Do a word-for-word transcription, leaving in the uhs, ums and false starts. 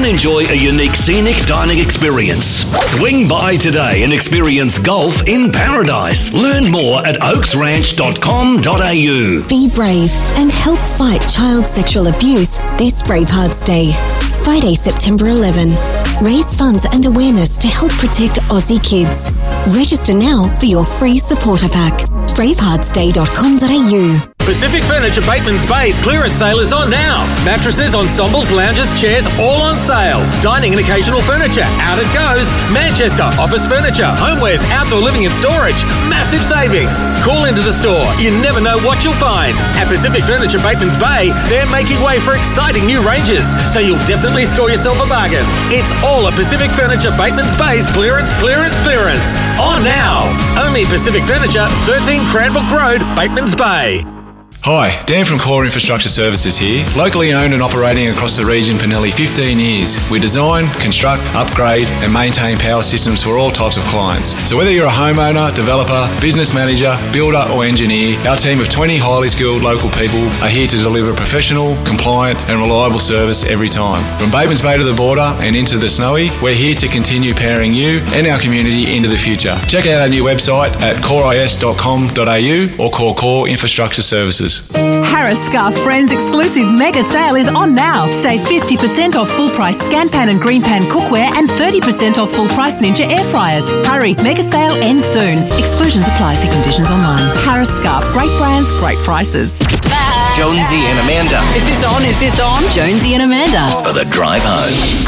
and enjoy a unique scenic dining experience. Swing by today and experience golf in paradise. Learn more at oaks ranch dot com dot a u. Be brave and help fight child sexual abuse this Bravehearts Day. Friday, September eleventh. Raise funds and awareness to help protect Aussie kids. Register now for your free supporter pack. bravehearts day dot com dot a u. Pacific Furniture Bateman's Bay's clearance sale is on now. Mattresses, ensembles, lounges, chairs, all on sale. Dining and occasional furniture, out it goes. Manchester, office furniture, homewares, outdoor living and storage. Massive savings. Call into the store. You never know what you'll find. At Pacific Furniture Bateman's Bay, they're making way for exciting new ranges, so you'll definitely score yourself a bargain. It's all at Pacific Furniture Bateman's Bay's clearance, clearance, clearance. On now. Only Pacific Furniture, thirteen Cranbrook Road, Bateman's Bay. Hi, Dan from Core Infrastructure Services here. Locally owned and operating across the region for nearly fifteen years. We design, construct, upgrade and maintain power systems for all types of clients. So whether you're a homeowner, developer, business manager, builder or engineer, our team of twenty highly skilled local people are here to deliver professional, compliant and reliable service every time. From Bateman's Bay to the border and into the Snowy, we're here to continue powering you and our community into the future. Check out our new website at core i s dot com dot a u or call Core Infrastructure Services. Harris Scarf Friends exclusive mega sale is on now. Save fifty percent off full price Scan Pan and Green Pan cookware and thirty percent off full price Ninja air fryers. Hurry, mega sale ends soon. Exclusions apply. See conditions online. Harris Scarf, great brands, great prices. Jonesy and Amanda. Is this on? Is this on? Jonesy and Amanda. For the drive home.